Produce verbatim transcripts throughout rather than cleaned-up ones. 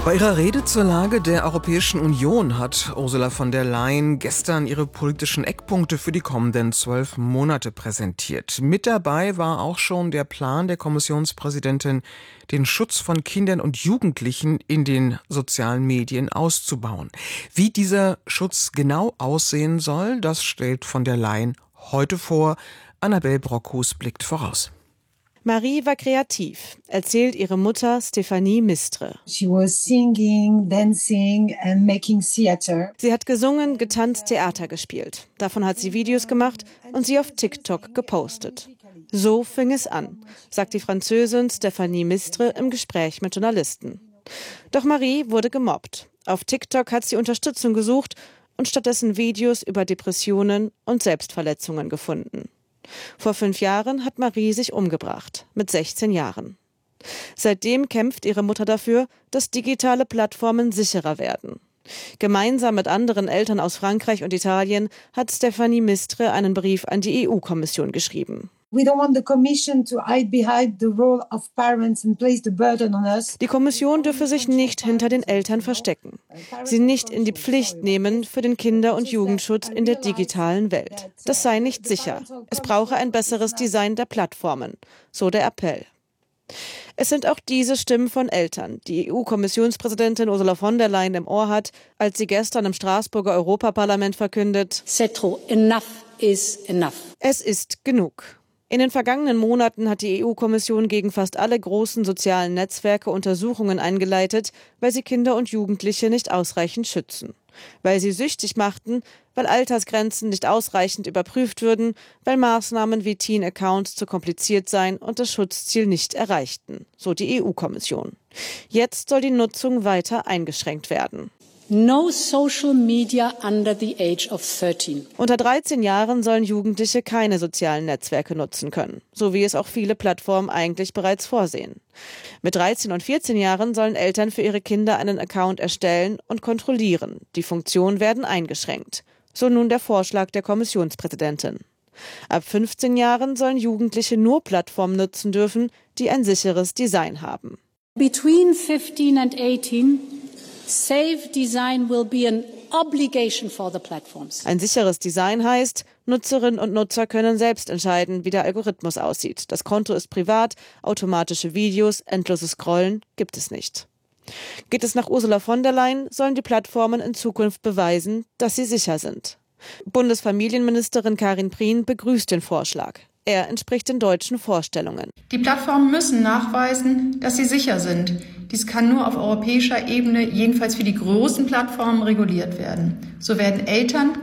Bei ihrer Rede zur Lage der Europäischen Union hat Ursula von der Leyen gestern ihre politischen Eckpunkte für die kommenden zwölf Monate präsentiert. Mit dabei war auch schon der Plan der Kommissionspräsidentin, den Schutz von Kindern und Jugendlichen in den sozialen Medien auszubauen. Wie dieser Schutz genau aussehen soll, das stellt von der Leyen heute vor. Annabel Brockhus blickt voraus. Marie war kreativ, erzählt ihre Mutter Stefanie Mistre. She was singing, dancing and making theater. Sie hat gesungen, getanzt, Theater gespielt. Davon hat sie Videos gemacht und sie auf TikTok gepostet. So fing es an, sagt die Französin Stefanie Mistre im Gespräch mit Journalisten. Doch Marie wurde gemobbt. Auf TikTok hat sie Unterstützung gesucht und stattdessen Videos über Depressionen und Selbstverletzungen gefunden. Vor fünf Jahren hat Marie sich umgebracht, mit sechzehn Jahren. Seitdem kämpft ihre Mutter dafür, dass digitale Plattformen sicherer werden. Gemeinsam mit anderen Eltern aus Frankreich und Italien hat Stefanie Mistre einen Brief an die E U-Kommission geschrieben. We don't want the Commission to hide behind the role of parents and place the burden on us. Die Kommission dürfe sich nicht hinter den Eltern verstecken, sie nicht in die Pflicht nehmen für den Kinder- und Jugendschutz in der digitalen Welt. Das sei nicht sicher. Es brauche ein besseres Design der Plattformen, so der Appell. Es sind auch diese Stimmen von Eltern, die E U-Kommissionspräsidentin Ursula von der Leyen im Ohr hat, als sie gestern im Straßburger Europaparlament verkündet: C'est trop. Enough is enough. Es ist genug. In den vergangenen Monaten hat die E U-Kommission gegen fast alle großen sozialen Netzwerke Untersuchungen eingeleitet, weil sie Kinder und Jugendliche nicht ausreichend schützen. Weil sie süchtig machten, weil Altersgrenzen nicht ausreichend überprüft würden, weil Maßnahmen wie Teen-Accounts zu kompliziert seien und das Schutzziel nicht erreichten, so die E U-Kommission. Jetzt soll die Nutzung weiter eingeschränkt werden. No social media under the age of thirteen. Unter dreizehn Jahren sollen Jugendliche keine sozialen Netzwerke nutzen können, so wie es auch viele Plattformen eigentlich bereits vorsehen. Mit dreizehn und vierzehn Jahren sollen Eltern für ihre Kinder einen Account erstellen und kontrollieren. Die Funktionen werden eingeschränkt. So nun der Vorschlag der Kommissionspräsidentin. Ab fünfzehn Jahren sollen Jugendliche nur Plattformen nutzen dürfen, die ein sicheres Design haben. Between fifteen and eighteen, safe design will be an obligation for the platforms. Ein sicheres Design heißt, Nutzerinnen und Nutzer können selbst entscheiden, wie der Algorithmus aussieht. Das Konto ist privat, automatische Videos, endloses Scrollen gibt es nicht. Geht es nach Ursula von der Leyen, sollen die Plattformen in Zukunft beweisen, dass sie sicher sind. Bundesfamilienministerin Karin Prien begrüßt den Vorschlag. Er entspricht den deutschen Vorstellungen. Die Plattformen müssen nachweisen, dass sie sicher sind. Dies kann nur auf europäischer Ebene, jedenfalls für die großen Plattformen, reguliert werden. So werden Eltern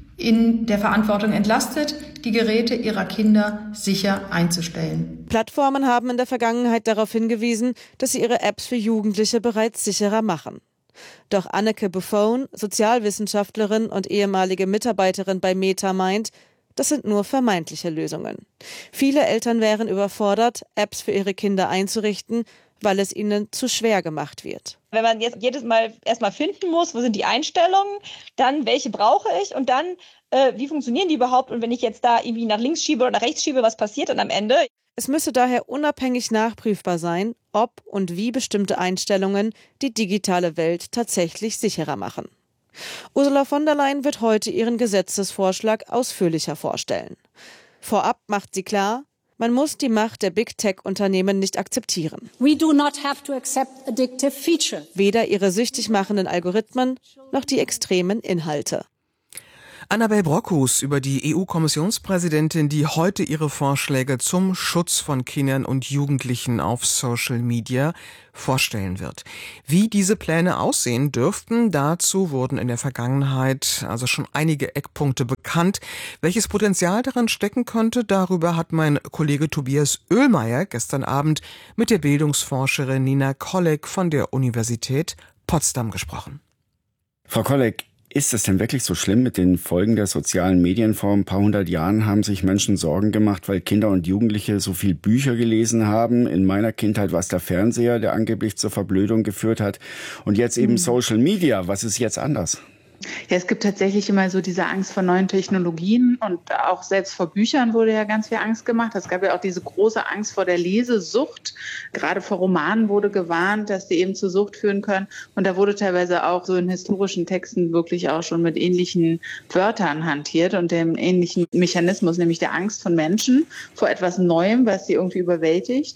in der Verantwortung entlastet, die Geräte ihrer Kinder sicher einzustellen. Plattformen haben in der Vergangenheit darauf hingewiesen, dass sie ihre Apps für Jugendliche bereits sicherer machen. Doch Anneke Buffon, Sozialwissenschaftlerin und ehemalige Mitarbeiterin bei Meta, meint, das sind nur vermeintliche Lösungen. Viele Eltern wären überfordert, Apps für ihre Kinder einzurichten, weil es ihnen zu schwer gemacht wird. Wenn man jetzt jedes Mal erstmal finden muss, wo sind die Einstellungen, dann welche brauche ich und dann, äh, wie funktionieren die überhaupt? Und wenn ich jetzt da irgendwie nach links schiebe oder nach rechts schiebe, was passiert dann am Ende? Es müsse daher unabhängig nachprüfbar sein, ob und wie bestimmte Einstellungen die digitale Welt tatsächlich sicherer machen. Ursula von der Leyen wird heute ihren Gesetzesvorschlag ausführlicher vorstellen. Vorab macht sie klar, man muss die Macht der Big-Tech-Unternehmen nicht akzeptieren. We do not have to accept addictive feature. Weder ihre süchtig machenden Algorithmen noch die extremen Inhalte. Annabel Brockhus über die E U-Kommissionspräsidentin, die heute ihre Vorschläge zum Schutz von Kindern und Jugendlichen auf Social Media vorstellen wird. Wie diese Pläne aussehen dürften, dazu wurden in der Vergangenheit also schon einige Eckpunkte bekannt. Welches Potenzial darin stecken könnte, darüber hat mein Kollege Tobias Oehlmeier gestern Abend mit der Bildungsforscherin Nina Kolleg von der Universität Potsdam gesprochen. Frau Kolleg, ist es denn wirklich so schlimm mit den Folgen der sozialen Medien? Vor ein paar hundert Jahren haben sich Menschen Sorgen gemacht, weil Kinder und Jugendliche so viel Bücher gelesen haben. In meiner Kindheit war es der Fernseher, der angeblich zur Verblödung geführt hat. Und jetzt eben Social Media. Was ist jetzt anders? Ja, es gibt tatsächlich immer so diese Angst vor neuen Technologien und auch selbst vor Büchern wurde ja ganz viel Angst gemacht. Es gab ja auch diese große Angst vor der Lesesucht. Gerade vor Romanen wurde gewarnt, dass die eben zur Sucht führen können. Und da wurde teilweise auch so in historischen Texten wirklich auch schon mit ähnlichen Wörtern hantiert und dem ähnlichen Mechanismus, nämlich der Angst von Menschen vor etwas Neuem, was sie irgendwie überwältigt.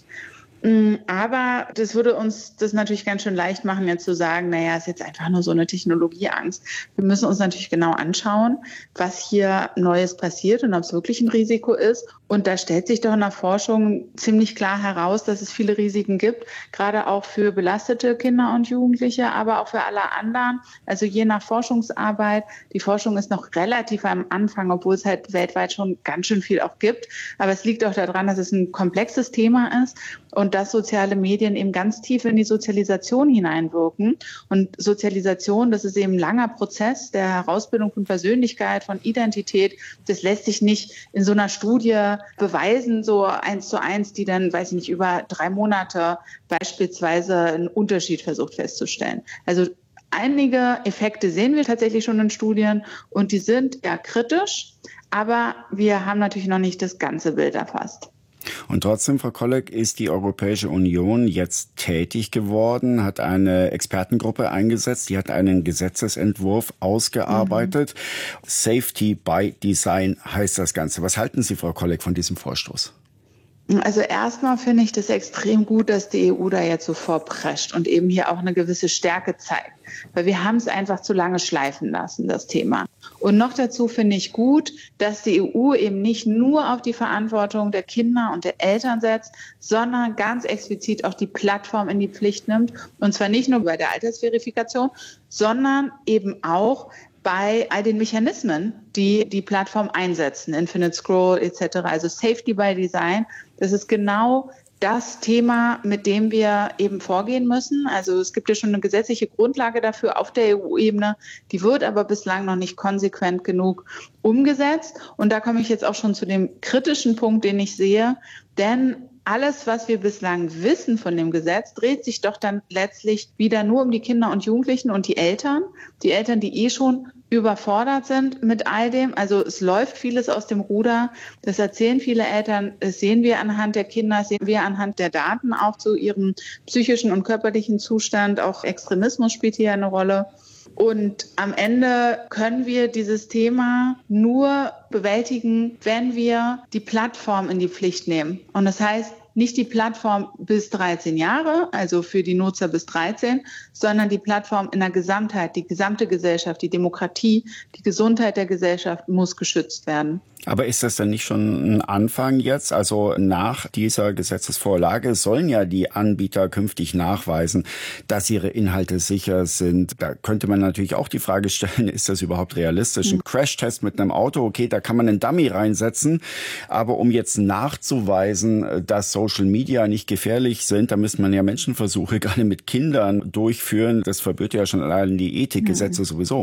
Aber das würde uns das natürlich ganz schön leicht machen, jetzt zu sagen, naja, ist jetzt einfach nur so eine Technologieangst. Wir müssen uns natürlich genau anschauen, was hier Neues passiert und ob es wirklich ein Risiko ist. Und da stellt sich doch in der Forschung ziemlich klar heraus, dass es viele Risiken gibt, gerade auch für belastete Kinder und Jugendliche, aber auch für alle anderen. Also je nach Forschungsarbeit. Die Forschung ist noch relativ am Anfang, obwohl es halt weltweit schon ganz schön viel auch gibt. Aber es liegt auch daran, dass es ein komplexes Thema ist und dass soziale Medien eben ganz tief in die Sozialisation hineinwirken. Und Sozialisation, das ist eben ein langer Prozess der Herausbildung von Persönlichkeit, von Identität. Das lässt sich nicht in so einer Studie beweisen, so eins zu eins, die dann, weiß ich nicht, über drei Monate beispielsweise einen Unterschied versucht festzustellen. Also einige Effekte sehen wir tatsächlich schon in Studien und die sind ja kritisch, aber wir haben natürlich noch nicht das ganze Bild erfasst. Und trotzdem, Frau Kolleg, ist die Europäische Union jetzt tätig geworden, hat eine Expertengruppe eingesetzt, die hat einen Gesetzesentwurf ausgearbeitet. Mhm. Safety by Design heißt das Ganze. Was halten Sie, Frau Kolleg, von diesem Vorstoß? Also erstmal finde ich das extrem gut, dass die E U da jetzt so vorprescht und eben hier auch eine gewisse Stärke zeigt. Weil wir haben es einfach zu lange schleifen lassen, das Thema. Und noch dazu finde ich gut, dass die E U eben nicht nur auf die Verantwortung der Kinder und der Eltern setzt, sondern ganz explizit auch die Plattform in die Pflicht nimmt. Und zwar nicht nur bei der Altersverifikation, sondern eben auch bei all den Mechanismen, die die Plattform einsetzen, Infinite Scroll et cetera. Also Safety by Design, das ist genau das Thema, mit dem wir eben vorgehen müssen. Also es gibt ja schon eine gesetzliche Grundlage dafür auf der E U-Ebene, die wird aber bislang noch nicht konsequent genug umgesetzt. Und da komme ich jetzt auch schon zu dem kritischen Punkt, den ich sehe, denn alles, was wir bislang wissen von dem Gesetz, dreht sich doch dann letztlich wieder nur um die Kinder und Jugendlichen und die Eltern. Die Eltern, die eh schon überfordert sind mit all dem. Also es läuft vieles aus dem Ruder. Das erzählen viele Eltern. Das sehen wir anhand der Kinder, sehen wir anhand der Daten auch zu ihrem psychischen und körperlichen Zustand. Auch Extremismus spielt hier eine Rolle. Und am Ende können wir dieses Thema nur bewältigen, wenn wir die Plattform in die Pflicht nehmen. Und das heißt, nicht die Plattform bis dreizehn Jahre, also für die Nutzer bis dreizehn, sondern die Plattform in der Gesamtheit, die gesamte Gesellschaft, die Demokratie, die Gesundheit der Gesellschaft muss geschützt werden. Aber ist das denn nicht schon ein Anfang jetzt? Also nach dieser Gesetzesvorlage sollen ja die Anbieter künftig nachweisen, dass ihre Inhalte sicher sind. Da könnte man natürlich auch die Frage stellen, ist das überhaupt realistisch? Ein Crashtest mit einem Auto, okay, da kann man einen Dummy reinsetzen. Aber um jetzt nachzuweisen, dass Social Media nicht gefährlich sind, da müsste man ja Menschenversuche gerade mit Kindern durchführen. Das verbirgt ja schon allein die Ethikgesetze sowieso.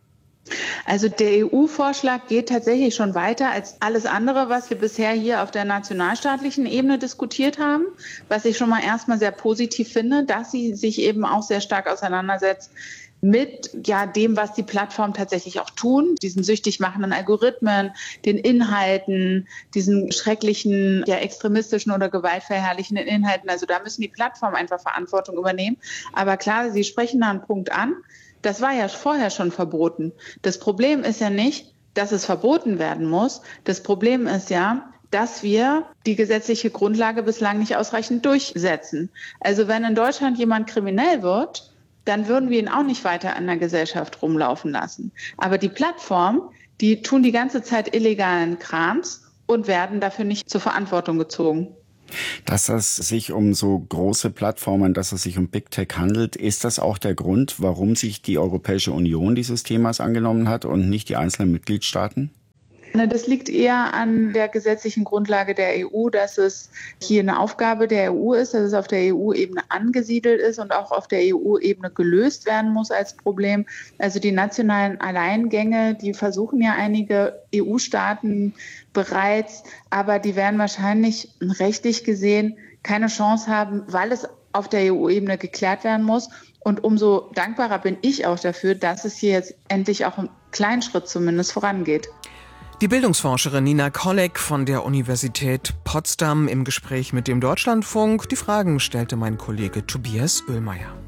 Also der E U-Vorschlag geht tatsächlich schon weiter als alles andere, was wir bisher hier auf der nationalstaatlichen Ebene diskutiert haben, was ich schon mal erstmal sehr positiv finde, dass sie sich eben auch sehr stark auseinandersetzt mit ja dem, was die Plattformen tatsächlich auch tun, diesen süchtig machenden Algorithmen, den Inhalten, diesen schrecklichen, ja extremistischen oder gewaltverherrlichenden Inhalten. Also da müssen die Plattformen einfach Verantwortung übernehmen. Aber klar, Sie sprechen da einen Punkt an. Das war ja vorher schon verboten. Das Problem ist ja nicht, dass es verboten werden muss. Das Problem ist ja, dass wir die gesetzliche Grundlage bislang nicht ausreichend durchsetzen. Also wenn in Deutschland jemand kriminell wird, dann würden wir ihn auch nicht weiter in der Gesellschaft rumlaufen lassen. Aber die Plattformen, die tun die ganze Zeit illegalen Krams und werden dafür nicht zur Verantwortung gezogen. Dass es sich um so große Plattformen, dass es sich um Big Tech handelt, ist das auch der Grund, warum sich die Europäische Union dieses Themas angenommen hat und nicht die einzelnen Mitgliedstaaten? Das liegt eher an der gesetzlichen Grundlage der E U, dass es hier eine Aufgabe der E U ist, dass es auf der E U-Ebene angesiedelt ist und auch auf der E U-Ebene gelöst werden muss als Problem. Also die nationalen Alleingänge, die versuchen ja einige E U-Staaten bereits, aber die werden wahrscheinlich rechtlich gesehen keine Chance haben, weil es auf der E U-Ebene geklärt werden muss. Und umso dankbarer bin ich auch dafür, dass es hier jetzt endlich auch einen kleinen Schritt zumindest vorangeht. Die Bildungsforscherin Nina Kolleg von der Universität Potsdam im Gespräch mit dem Deutschlandfunk. Die Fragen stellte mein Kollege Tobias Oehlmeier.